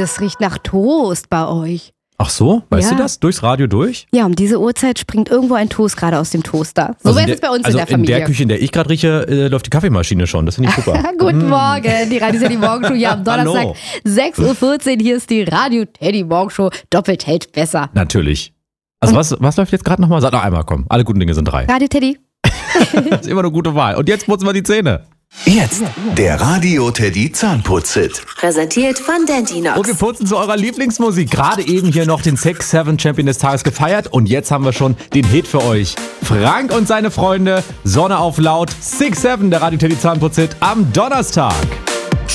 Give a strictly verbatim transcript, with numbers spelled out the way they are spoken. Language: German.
das riecht nach Toast bei euch. Ach so, weißt Ja. du das? Durchs Radio durch? Ja, um diese Uhrzeit springt irgendwo ein Toast gerade aus dem Toaster. So Also wäre in es der- bei uns also in der Familie. in der Küche, in der ich gerade rieche, äh, läuft die Kaffeemaschine schon. Das finde ich super. Guten Morgen, die Radio Teddy Morgenshow hier am Donnerstag, Hallo. sechs Uhr vierzehn. Hier ist die Radio Teddy Morgenshow. Doppelt hält besser. Natürlich. Also was, was läuft jetzt gerade nochmal? Sag noch einmal, komm. Alle guten Dinge sind drei. Radio Teddy. Das ist immer eine gute Wahl. Und jetzt putzen wir die Zähne. Jetzt der Radio Teddy Zahnputz-Hit. Präsentiert von Dentinox. Und wir putzen zu eurer Lieblingsmusik. Gerade eben hier noch den sechs sieben Champion des Tages gefeiert. Und jetzt haben wir schon den Hit für euch. Frank und seine Freunde, Sonne auf laut, sechs sieben, der Radio Teddy Zahnputz-Hit am Donnerstag.